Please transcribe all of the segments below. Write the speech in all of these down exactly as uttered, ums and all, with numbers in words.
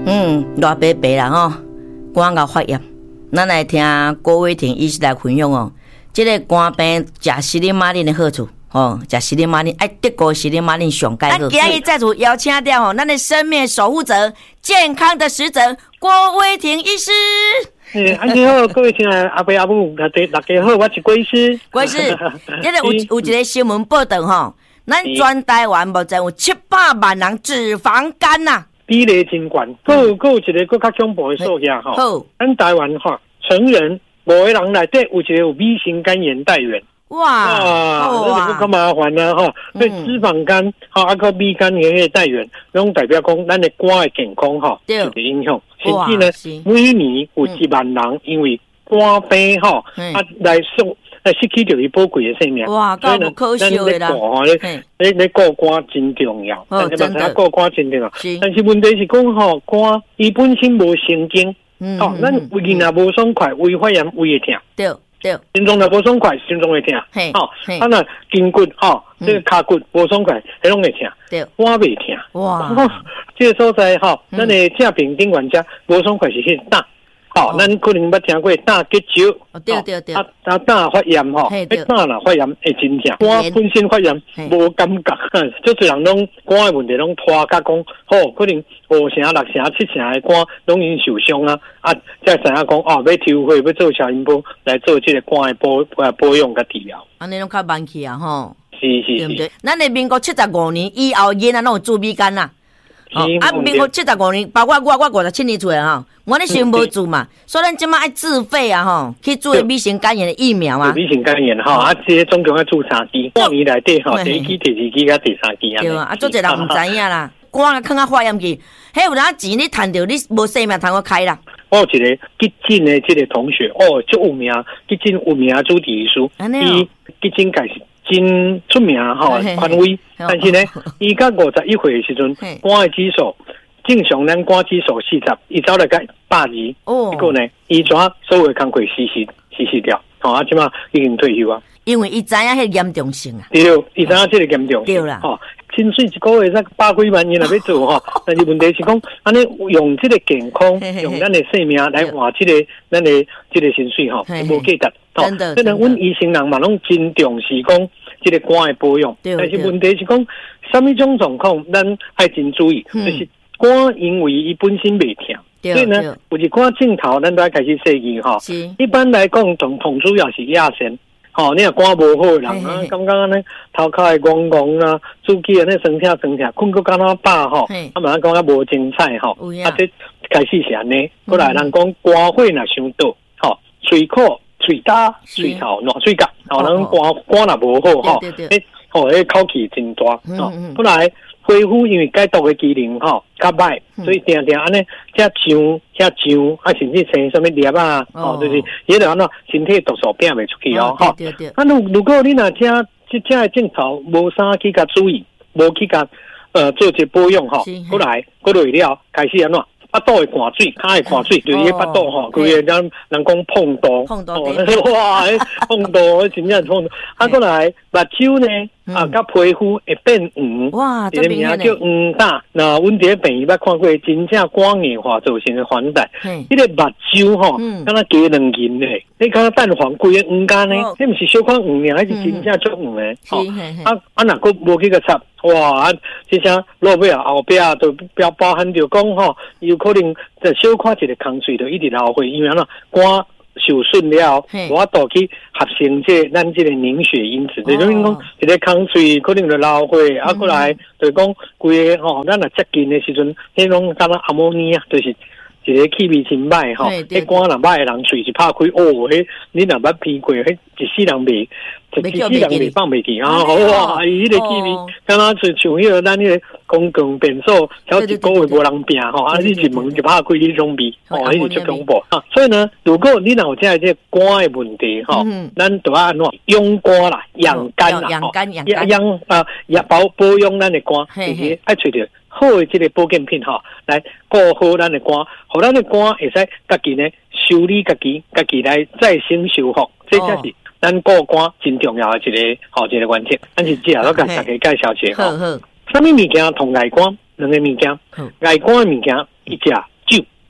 嗯，热白白啦吼，肝癌发炎，咱来听郭伟霆医师来分享哦。这个肝病食西里马林的好处。哦，食西里马林，爱德国西里马林上盖好。咱今日再次邀请到哦，咱的生命守护者、健康的使者郭伟霆医师。 诶，安你好，各位亲爱阿伯阿母，大家大家好，我是郭医师。 郭医师，这个有有一个新闻报道吼，咱全台湾目前有七百万人脂肪肝呐， 比例真高。够够一个更较恐怖的数字吼。好，咱台湾哈成人五个人内底有一个有 B 型肝炎带源。哇，这是更麻烦啦哈！所以脂肪肝、哈啊个 B 肝炎的带源，拢代表讲咱的肝的健康哈受到影响。甚至呢，每年有一万人因为肝病哈啊来送来失去掉伊宝贵的生命。 哇，够不可惜的啦！ 你你顾肝真重要，但是嘛，顾肝真重要。但是问题是讲吼，肝伊本身无神经，哦，咱胃若无爽快，胃发炎胃会痛。对。对，心脏若无爽快，心脏会痛。吼，啊那筋骨吼，这个骹骨无爽快，迄拢会痛。对，肝袂痛。哇，这个所在吼，咱的正病顶原者无爽快是迄胆。吼，咱可能捌听过胆结石。对对对。啊啊胆发炎吼，迄胆若发炎会真痛。肝本身发炎无感觉，足侪人拢肝的问题拢拖甲讲，吼，可能五成、六成、七成的肝拢已经受伤啊。啊，才知影讲哦，要抽血要做超音波来做这个肝的保保养甲治疗。 安尼拢较慢去啊，吼。 是是是。对不对？ 咱的民国七十五年以后，囡仔拢有猪鼻肝啦。哦、啊，民国七十五年，包括我，我五十七年出来哈，我咧先无做嘛，所以咱即马爱自费啊吼，去做 B 型肝炎的疫苗啊。 B 型肝炎哈，啊，这些总共要做三支，半年内底吼，第一期、第二期甲第三期啊。 对啊，啊，做侪人唔知影啦，肝啊囥啊发炎去，迄有哪钱你赚着，你无性命通我开啦。 我有一个急诊的这个同学，哦，足有名，急诊有名主治医师，伊急诊界是真出名吼，权威。但是呢，伊到五十一岁的时阵，肝的指数正常，咱肝指数四十，伊走来个百二，结果呢，伊怎所有的工课实施实施掉，吼啊，即马已经退休啊。 因为伊知影迄严重性啊。 对，伊知影这个严重性。对啦，吼，薪水一个月才百几万，伊若要做吼，但是问题是讲，安尼用这个健康，用咱的生命来换这个咱的这个薪水吼，无价值。真的，所以呢，阮医生人嘛拢真重视讲这个肝的保养，但是问题是讲，什么种状况咱爱真注意，就是肝因为伊本身袂痛，所以呢，有一寡镜头咱都要开始设计吼。一般来讲，同同主要是亚痫。吼，你若肝无好的人啊，感觉安尼头壳会戆戆啊，主机安尼酸痛酸痛，困个敢若饱吼，啊嘛讲啊无精彩吼，啊这开始是安尼，过来人讲肝火若伤倒，吼，喙口、喙焦、喙头、烂喙角，吼，人肝肝若无好吼，诶，吼，迄口气真大，吼，过来。皮肤因为解毒的机能吼较歹，所以定定安尼遮痒遮痒，啊甚至生什么粒啊，哦，就是迄个安怎身体毒素变袂出去哦，吼。啊，如如果你若遮即遮的镜头无啥去甲注意，无去甲呃做一保养吼，过来过来了开始安怎？巴肚会寒水，骹会寒水，就是迄巴肚吼，规个人人讲碰刀，碰刀，哇，碰刀，真正碰刀。啊，过来目睭呢，啊，甲皮肤会变黄，哇，这个名叫黄疸。那阮伫咧病院捌看过真正肝硬化造成的反弹，迄个目睭吼，敢若加两银嘞，你敢若蛋黄规个黄干呢？你毋是小可黄尔，还是真正足黄诶？吼，啊啊，若个无去个插。哇！啊，这些落尾啊、后壁啊，都包包含着讲吼，有可能在小可一个空水，就一直流血，因为安怎肝受损了，无法度去合成这咱这个凝血因子，就等于讲一个空水可能就流血，啊，过来就讲规个吼，咱若接近的时阵，迄种敢若阿摩尼啊，就是一个气味真歹吼，迄肝若歹的人喙是拍开，哦，迄你若捌鼻过，迄一世人袂。一世人袂放袂记啊！好哇，伊迄个气味，敢若是像迄个咱迄个公共便所，超一个月无人拼吼，啊，你一门就拍开迄种味，哦，迄是足恐怖啊！所以呢，如果你若有这这肝的问题吼，咱就要安怎养肝啦，养肝啦，养肝养肝养啊，养保保养咱的肝，就是爱找着好的这个保健品吼，来顾好咱的肝，互咱的肝会使家己呢修理家己，家己来再生修复，这才是。咱顾肝真重要的一个吼一个原则，咱是只要甲大家介绍一下吼。什么物件同癌肝两个物件？癌肝的物件一食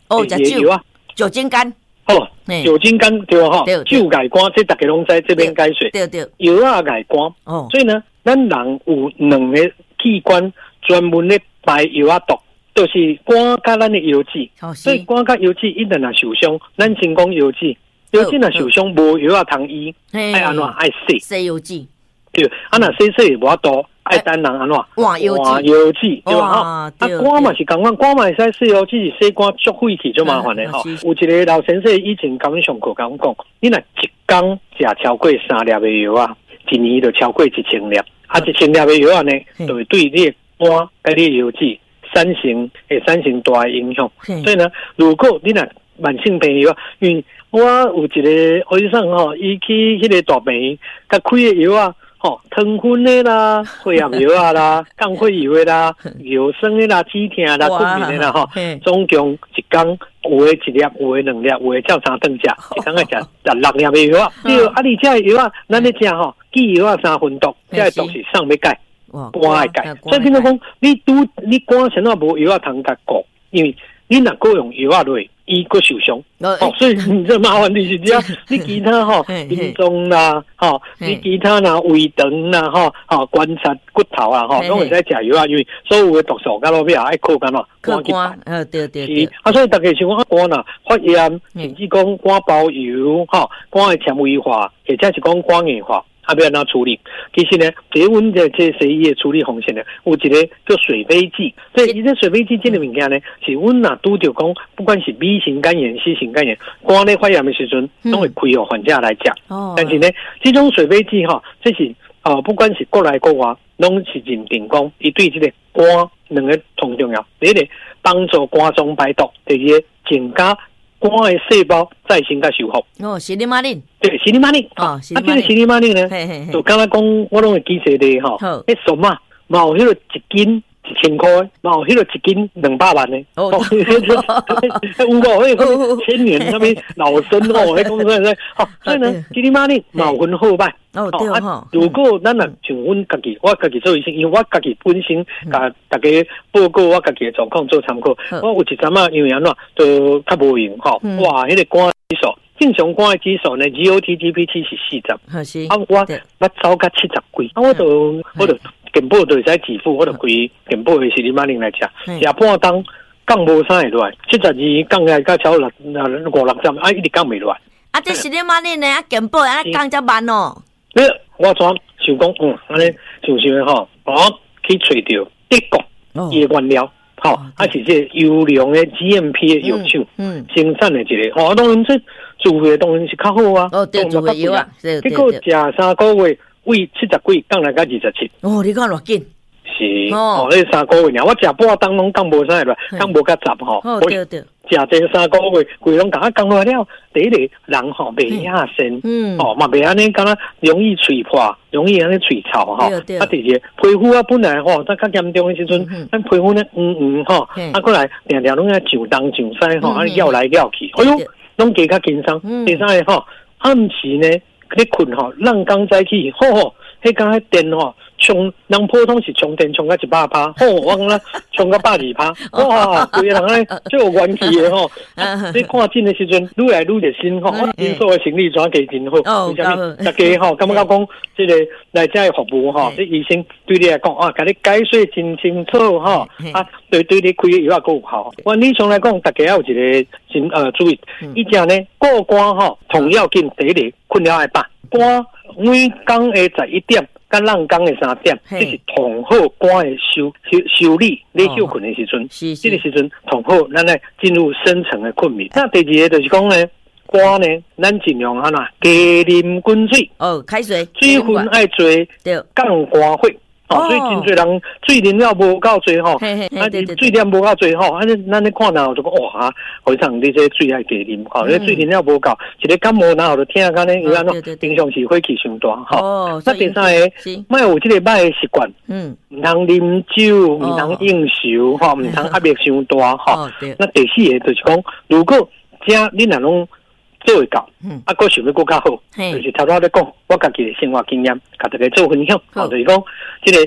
哦，食酒啊，酒精肝。 哦，酒精肝对哈，酒解肝，这大家拢知这边解说。 对对， 药啊解肝。哦，所以呢，咱人有两个器官专门咧排药啊毒，就是肝甲咱的腰子。哦，所以肝甲腰子一旦若受伤，咱先讲腰子，腰子若受伤无药啊通医，爱安怎爱洗洗腰子。 对，啊若洗洗无多。爱等人安怎换腰子， 腰子对吧？啊，肝嘛是共款，肝嘛会使洗哦，只是洗肝足晦气最麻烦的吼。有一个老先生以前甲阮上课甲阮讲，你若一工食超过三粒的药啊，一年就超过一千粒，啊，一千粒的药啊呢，就会对你的肝甲你的腰子产生会产生大的影响。所以呢，如果你若慢性病药，因为我有一个医生吼，伊去迄个大病院，甲开的药啊。吼，糖分的啦，血压药啊啦，降血药的啦，腰酸的啦，止痛啦，困眠的啦，吼，总共一工有的一粒，有的两粒，有的照三顿食，一工要食十六粒的药啊。对，啊，你这药啊，咱咧食吼，记药啊三分毒，这毒是上要解，肝爱解。所以变做讲，你拄你肝身啊无药啊通甲顾，因为你若够用药啊落。伊个受伤，哦，所以你这麻烦就是这样，你其他吼心脏啦，吼，你其他啦胃肠啦，吼，吼观察骨头啦，吼，拢会使食药啊，因为所有的毒素到落尾啊，爱靠干咯， 靠肝，呃，对对对， 啊，所以大家想讲肝啦，发炎，甚至讲肝包油，吼，肝的纤维化，或者是讲肝硬化。啊，要安怎处理？其实呢，这阮的这西医的处理方式呢，有一个叫水飞剂。所以，伊这水飞剂这个物件呢，是阮若拄着讲，不管是 B 型肝炎、C 型肝炎，肝咧发炎的时阵，拢会开予患者来食。哦。但是呢，这种水飞剂哈，这是啊、呃，不管是国内国外，拢是认定讲，伊对这个肝两个同重要。第一个帮助肝脏排毒，第二个增加肝的细胞再生甲修复。 哦，西利马林。 对，西利马林。哦，西利马林。啊，这个西利马林呢，嘿嘿嘿就刚才讲，我拢会记实的吼。好。迄什么？嘛有迄个一斤一千块，嘛有迄个一斤两百万呢。哦。有无？迄个千年上面老生哦，迄讲出来哦。所以呢，西利马林嘛有分好歹。哦，对哈。如果咱若像阮家己，我家己做医生，因为我家己本身甲大家报告我家己的状况做参考。我有一阵啊，因为安怎都较无用吼。哇，迄个肝指数，正常肝的指数呢 ，G O T G P T 是四十。是。啊，我我走到七十几，啊，我就我就健保就会使支付，我就开健保的西利马林来食，食半当降无啥会落来，七十二降来到超六五六十，啊，一直降袂落来。 啊，这西利马林呢，啊，健保啊降遮慢哦。 你我怎想讲，嗯，安尼想想吼，我去找到德国伊的原料，吼，啊是这优良的 G M P 的药厂，嗯，生产的一个，吼，当然这做的当然是较好啊， 哦，对，做的药啊， 结果食三个月，为七十几降来到二十七， 哦，你看偌紧， 是，哦，那三个月尔，我食半当拢降无啥会落，降无甲十吼， 哦，对对。 食这三个月，规拢甲我讲落了。第一个人吼袂亚身，嗯，哦嘛袂安尼，敢若容易嘴破，容易安尼嘴臭吼。啊，第二皮肤啊本来吼，咱较严重的时阵，咱皮肤呢黄黄吼，啊过来常常拢爱上东上西吼，啊绕来绕去，哎呦，拢加较紧张。第三个吼，暗时呢，你困吼，浪刚早起，吼吼，迄刚迄电吼。充人普通是充电充到一百趴，吼，我讲啦，充到百二趴，哇，规个人咧最有元气的吼。你看诊的时阵，愈来愈热心吼，因所的行李转给真好。为什么？大家吼，感觉讲这个来这的服务吼，这医生对你来讲啊，甲你解说真清楚吼，啊，对对你开药啊够有效。我理想来讲，大家有一个真呃注意，伊只呢过肝吼，同要紧第一个困了爱饱，肝每工的十一点。甲人工的三点，这是同好肝的修修修理，你休困的时阵，这个时阵同好，咱来进入深层的困眠。那第二个就是讲呢，肝呢，咱尽量安怎加啉滚水， 哦，开水， 水分爱多，对，降肝血。哦，所以真侪人水啉了无够多吼，啊，水量无够多吼，啊，咱咧看到就讲哇，非常你这水爱加啉吼，你水啉了无够，一个感冒然后就听讲咧，有安怎平常时火气伤大吼。那第三个，莫有这个歹的习惯，嗯，唔通啉酒，唔通应酬吼，唔通压力伤大吼。那第四个就是讲，如果这你若拢做会到，啊，佫想要佫较好，就是头头咧讲，我家己的生活经验，甲大家做分享，吼，就是讲，即个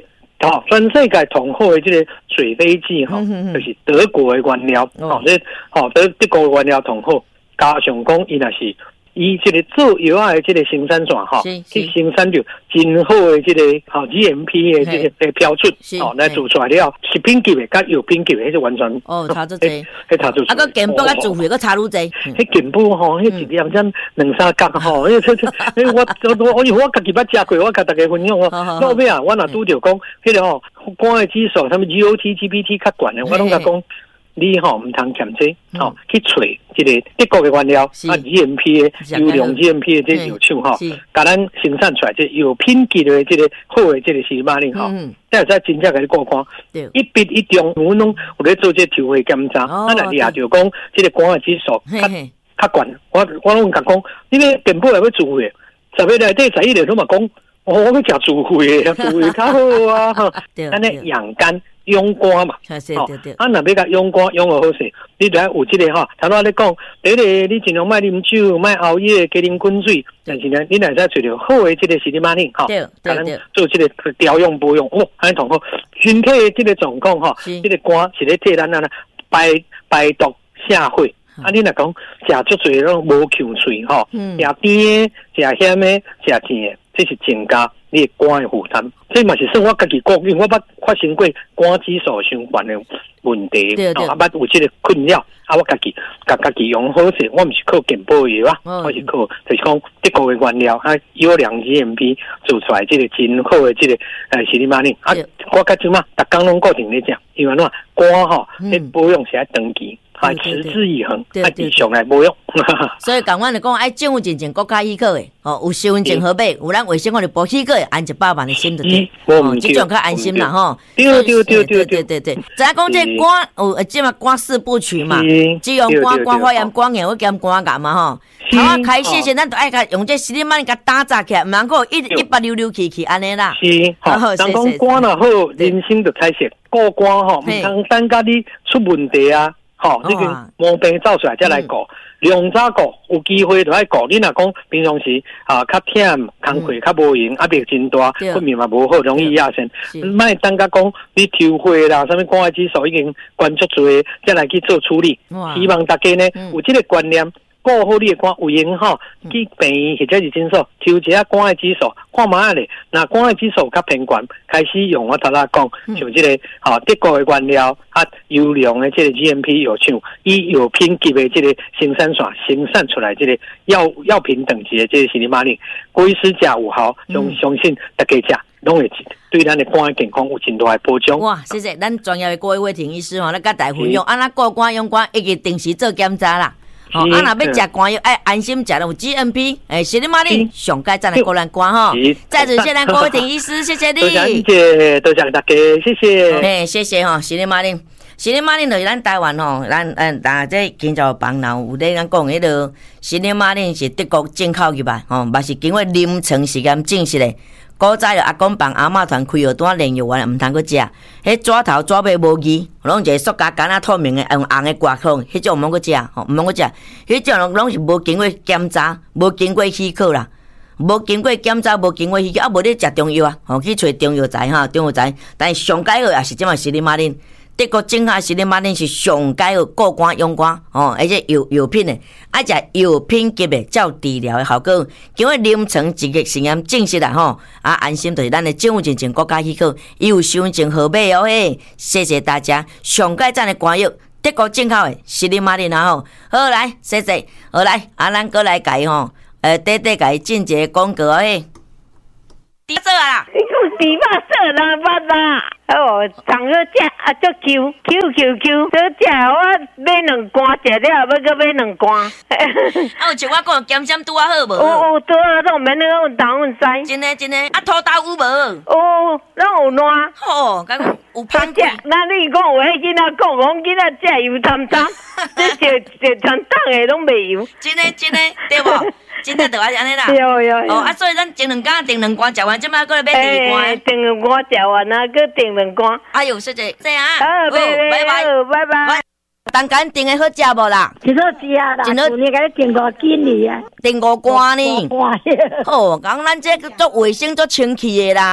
好，全世界同好的这个水飞机哈，就是德国的原料，好，这好德德国的原料同好，加上讲伊若是。以这个做药啊的这个生产线哈，去生产着真好的这个好 G M P 的这个标准，哦，来做出来了，食品级的甲药品级的，迄是完全哦差足济， 迄差足济。 啊，个健保甲自费个差愈济， 迄健保吼，迄一粒针两三角吼，迄这这，我我我我家己捌食过，我甲大家分享哦。到尾啊，我若拄着讲，迄个吼肝的指数，什么 G O T、G P T 较悬的，我拢甲讲。你吼唔通欠这，吼去找这个德国的原料，啊 G M P 的优良 G M P 的这药厂吼，甲咱生产出来这有品质的这个好的这个西马令吼，再再真正甲你过关，一笔一中，我拢有咧做这抽血检查，咱来掠着讲这个肝的指数较较悬，我我拢甲讲，你咧健保来要自费，十个内底十一个都嘛讲，哦，我要食自费的，自费较好啊，咱咧养肝。养肝嘛，哦，啊，若要甲养肝养好好势，你就要有这个吼。头仔咧讲，第一个你尽量莫啉酒，莫熬夜，加啉滚水。但是呢，你若再找着好的这个西利马令，吼，才能做这个调养保养。哦，安尼同好，身体的这个状况吼，这个肝是咧替咱啊排排毒下血。啊，你若讲食足侪拢无呛水吼，食甜的、食咸的、食甜的，这是增加你肝的负担。这嘛是算我家己讲，因为我捌发生过肝指数相关的问题，哦，啊，捌有这个困扰，啊，我家己甲家己用好势，我毋是靠健保药啊，我是靠就是讲德国的原料，啊，优良 G M P 做出来这个真好的这个呃西利马令，啊，我甲即嘛，逐工拢固定咧食，因为喏肝吼，你保养是爱长期。啊，持之以恒，啊，持续来保养。 所以讲，阮就讲，爱政府真正国家许可的，哦，有身份证号码，有咱卫生我就保许可的，安一百万的心就对，哦，这种较安心啦，吼。 对对对对对对对。再讲这肝，有即嘛肝四部曲嘛，只用肝肝发炎、肝炎，我兼肝癌嘛，吼。头啊开始时，咱都爱甲用这西利马令甲打杂起来，毋通讲一一百溜溜去去安尼啦。 是，好，当讲肝若好，人生就开始顾肝吼，毋通等甲你出问题啊。吼，你个毛病走出来才来顾，量早顾，有机会就爱顾。你若讲平常时啊，较忝，工课较无闲，压力真大，睡眠嘛无好，容易亚身。莫等甲讲你抽血啦，啥物肝癌指数已经关足多，才来去做处理。希望大家呢有这个观念。顾好你的肝，有闲吼，去病院或者是诊所抽一下肝的指数，看嘛咧。那肝的指数较偏悬，开始用我头仔讲，像这个吼德国的原料啊，优良的这个 G M P 药厂，以药品级的这个生产线生产出来这个药药品等级的这个西利马令，贵师价有效，相相信大家食拢会对咱的肝的健康有真大的保障。 哇，谢谢咱专业的郭伟霆医师吼，咱甲大家分享，安那顾肝用肝，一直定时做检查啦。哦，啊，若要食肝药，爱安心食有 G M P， 诶，西利马令上届再来顾咱肝吼。再次谢谢咱郭伟霆医师，谢谢你。 多谢谢谢，多谢大家，谢谢。 诶，谢谢吼，西利马令，西利马令就是咱台湾吼，咱咱大这经常帮人有咧咱讲迄个西利马令是德国进口入来，吼，嘛是经过临床实验证实的。古早就阿公帮阿嬷团开药单炼药丸，毋通去食。迄纸头纸尾无字，拢一个塑胶干啊透明的，用红的挂孔，迄种毋通去食，吼，毋通去食。迄种拢是无经过检查，无经过许可啦，无经过检查，无经过许可，啊，无咧食中药啊，吼，去找中药材哈，中药材。但是上解好也是即嘛西利马令。德国正下西利马令是上解好顾肝养肝哦，而且药药品的，爱食药品级的，才有治疗的效果。经过临床一个实验证实啦吼，啊安心就是咱的政府认证国家许可，伊有身份证号码哦嘿。谢谢大家，上解赞的肝药，德国进口的西利马令啊吼，好来，谢谢，好来，啊咱过来改吼，呃，短短改进一个广告嘿。第做啊！ 你讲猪肉做啦，捌啦。哦，上好食啊，足 Q Q Q Q， 好食我买两罐食了，要搁买两罐。 啊，有像我讲咸咸拄啊好无？ 有有拄啊，拢免那个糖分塞。 真诶真诶，啊土豆有无？ 哦，拢有烂。 哦，讲有芳食。那你讲有迄囡仔讲，讲囡仔食油参参，这食食全当诶拢袂油。 真诶真诶，对无？真诶就爱安尼啦。 有有有。 哦，啊，所以咱订两罐，订两罐食完，即摆过来买第二罐。 订两罐食完啊，搁订两罐。 哎呦，谢谢，这样啊。 好，拜拜，拜拜。 当间订诶好食无啦？ 真好食啊啦！去年甲你订五斤哩啊， 订五罐呢。五罐。哦，讲咱这做卫生做清气诶啦。 嘿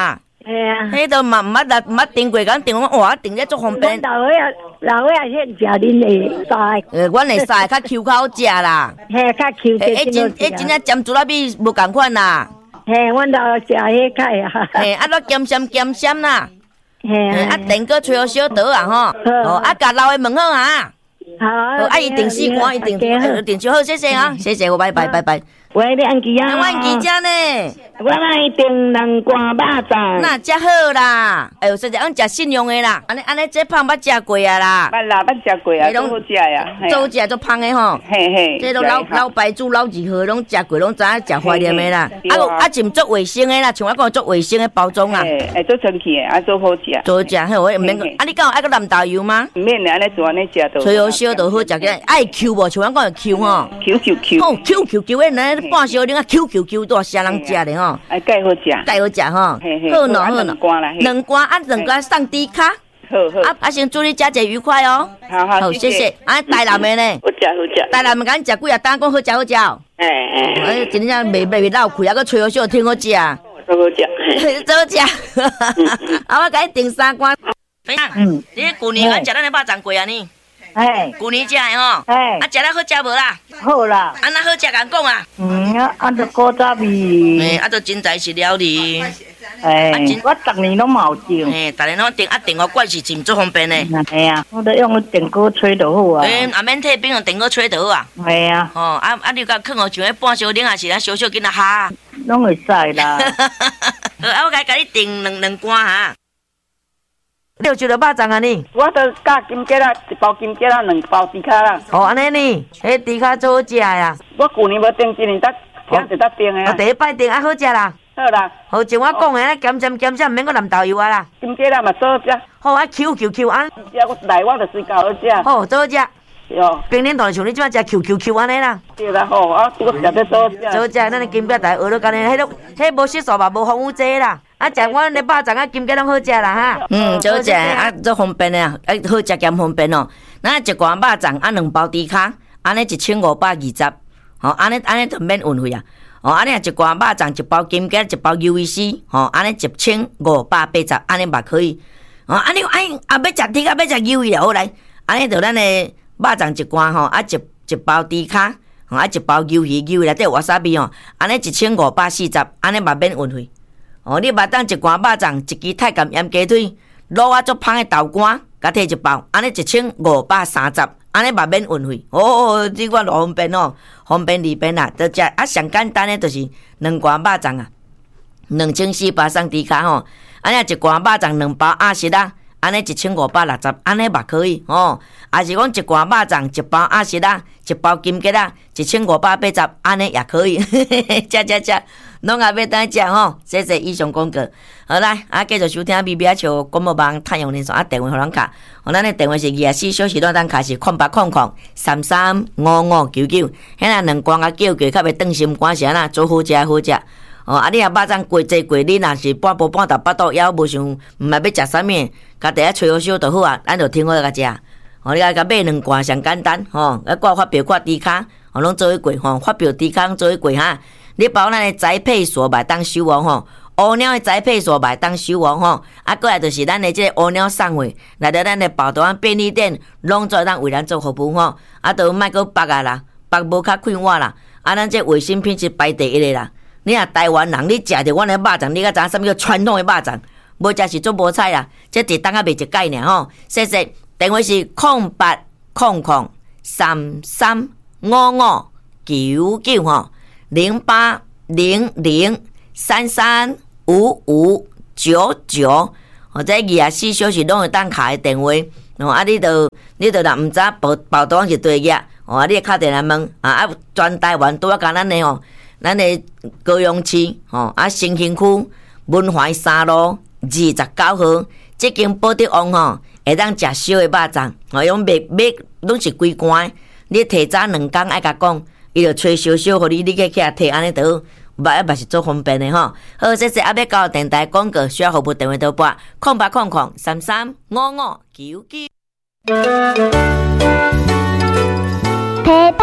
系啊， 迄都嘛毋捌来毋捌订过，敢订我哇订咧足方便。 老岁啊，老岁啊，先食恁的菜。 呃，阮会使较 Q 口食啦。 嘿，较 Q 诶，迄真迄真正尖猪肉米无共款啦。 嘿，阮都食迄个啊。 嘿，啊，落咸咸咸咸啦。 嘿啊，电锅吹好小刀啊吼。哦，啊，甲老的问好啊。 好。 啊，伊定四关，伊定定就好，谢谢啊，谢谢，我拜拜拜拜。 喂，你安记啊？ 我安记遮呢。 我来订两罐肉粽。 那遮好啦，哎呦，实在俺食信用的啦，安尼安尼这胖捌食过啊啦。 捌啦，捌食过啊，都好食呀。 都食都胖的吼。 嘿嘿。 这都老老白煮老二号拢食过，拢知影食怀念的啦。啊个啊，浸做卫生的啦，像我讲做卫生的包装啊。 哎，哎，做生气的，啊做好食。 做食嘿，我毋免讲。啊，你敢有爱个蓝豆油吗？ 毋免的，安尼做安尼食都。 吹好烧都好食个，爱 Q 无？像我讲的 Q 吼。 Q Q Q。 哦 ，Q Q Q 的，那半烧零啊 Q Q Q 都啥人食的吼？ 哎，介好食。 介好食吼。好喏好喏。两罐啊，两罐送低卡。 好好。 啊啊，先祝你佳节愉快哦。 好好， 谢谢。啊，台南的呢？ 好食好食。 台南的敢食几啊？单讲好食好食。 哎哎。 哎，真正未未闹开，还佫吹好笑，挺好食。 好好食。 好食。啊，我甲你订三罐。嗯。你旧年敢食咱的肉粽过啊呢？ 哎。 旧年食的吼。 哎。 啊，食了好食无啦？ 好啦。 安那好食敢讲啊？ 嗯，啊，着古早味。 哎，啊，着真材实料哩。 哎，我逐年拢冇订。 哎，逐年拢订啊，订我罐是真足方便的。 系啊，我都用电锅吹就好啊。 哎，啊免退冰用电锅吹就好啊。 系啊。 哦，啊啊，你甲囥互像迄半小冷，还是咱小小囡仔哈？ 拢会使啦。 啊，我甲甲你订两两罐哈。六九的肉粽啊你？ 我都加金桔啦，一包金桔啦，两包猪卡啦。 哦，安尼呢？迄猪卡最好食呀。 我旧年无订，今年得今就得订的啊。 第一摆订啊，好食啦。 好啦。 好像我讲的，咱咸咸咸咸，毋免个蓝豆油啊啦。 金桔啦嘛做好食。 好啊 ，Q Q Q 安。 食我来我就水饺好食。 好，做好食。 哟。 冰冷冻像你即摆食 Q Q Q 安尼啦。 对啦，好啊，我食得做好食。 做好食，咱的金桔台学了干呢，迄都迄无色素嘛，无防腐剂啦。啊，食阮的肉粽啊，金桔拢好食啦哈。嗯，做好食啊，做方便的啊，啊好食兼方便哦。咱一罐肉粽啊，两包猪卡，安尼一千五百二十，吼，安尼安尼就免运费啊。哦，安尼一罐肉粽，一包金桔，一包 U V C， 吼，安尼一千五百八十，安尼嘛可以。哦，安尼哎，啊要食猪啊，要食 U V 好来，安尼就咱的肉粽一罐吼，啊一一包猪卡，吼啊一包鱿鱼，鱿鱼内底有瓦萨比哦，安尼一千五百四十，安尼嘛免运费。哦，你嘛当一罐肉粽，一支太监盐鸡腿，卤啊足芳的豆干，甲摕一包，安尼一千五百三十，安尼嘛免运费。哦，这款偌方便哦，方便利便啦，就食啊上简单的就是两罐肉粽啊，两千四百送猪卡吼，安尼一罐肉粽两包鸭舌啊，安尼一千五百六十，安尼嘛可以哦。也是讲一罐肉粽，一包鸭舌啊，一包金桔啊，一千五百八十，安尼也可以，吃吃吃。拢也要当食吼，谢谢以上广告。好来，啊，继续收听 B B 啊像广播网太阳连线啊，电话互咱卡，哦，咱的电话是二十四小时咱当卡是空八空空三三五五九九，迄那两光啊叫过，较袂断心肝是安那做好食好食。哦，啊，你若肉粽过济过，你若是半晡半昼巴肚枵，无想毋捌要食啥物，家己啊吹好烧就好啊，咱就听好甲食。哦，你甲甲买两罐上简单吼，啊，挂发票挂猪卡，哦，拢做伙过吼，发票猪卡拢做伙过哈。你包咱的宅配所买当收王吼，乌鸟的宅配所买当收王吼，啊，过来就是咱的这个乌鸟送货，来到咱的宝岛便利店，拢做咱为咱做服务吼，啊，都莫阁绑啊啦，绑无较快活啦，啊，咱这卫生品质排第一个啦。你若台湾人，你食着阮的肉粽，你甲知影啥物叫传统的肉粽？无食是做无菜啦，这一档啊卖一概念吼。谢谢，电话是空八空空三三五五九九吼。零八零零三三五五九九，或者二十四小时拢会当卡的电话，哦，啊，你著你著若毋知报报单是对个，哦，啊，你会敲电来问，啊，啊，全台湾拄啊甲咱的吼，咱的高雄市，吼，啊，新兴区文怀三路二十九号，即间宝德王吼，会当食烧的肉粽，哦，用卖卖拢是规罐，你提早两工爱甲讲。伊就吹烧烧，互你你去起来摕安尼倒，嘛也嘛是做方便的吼。好，谢谢，啊要交电台广告，需要服务电话倒拨空八空空三三五五九九。 陪伴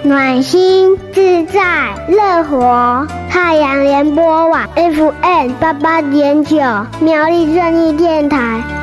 暖心自在乐活。太阳联播网 F M 八八点九，苗栗正义电台。